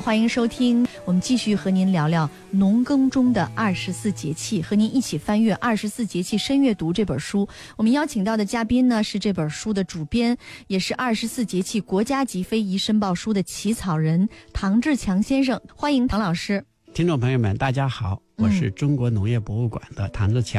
欢迎收听，我们继续和您聊聊农耕中的24节气，和您一起翻阅《24节气深阅读》这本书。我们邀请到的嘉宾呢，是这本书的主编，也是24节气国家级非遗申报书的起草人唐志强先生。欢迎唐老师。 听众朋友们大家好，我是中国农业博物馆的唐志强。